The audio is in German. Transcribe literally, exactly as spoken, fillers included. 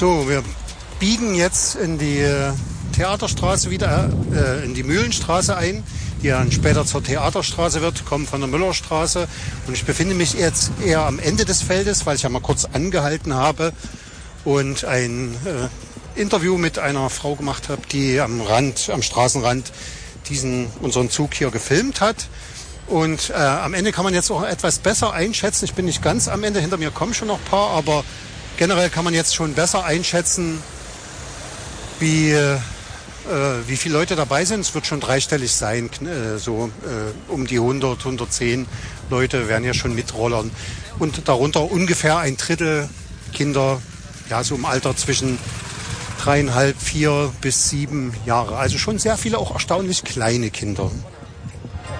So, wir biegen jetzt in die Theaterstraße wieder, äh, in die Mühlenstraße ein, die dann später zur Theaterstraße wird, kommen von der Müllerstraße. Und ich befinde mich jetzt eher am Ende des Feldes, weil ich ja mal kurz angehalten habe und ein äh, Interview mit einer Frau gemacht habe, die am Rand, am Straßenrand diesen, unseren Zug hier gefilmt hat. Und äh, am Ende kann man jetzt auch etwas besser einschätzen. Ich bin nicht ganz am Ende, hinter mir kommen schon noch ein paar, aber generell kann man jetzt schon besser einschätzen, wie, äh, wie viele Leute dabei sind. Es wird schon dreistellig sein, äh, so äh, um die hundert, hundertzehn Leute werden ja schon mitrollern. Und darunter ungefähr ein Drittel Kinder, ja so im Alter zwischen dreieinhalb, vier bis sieben Jahre. Also schon sehr viele auch erstaunlich kleine Kinder.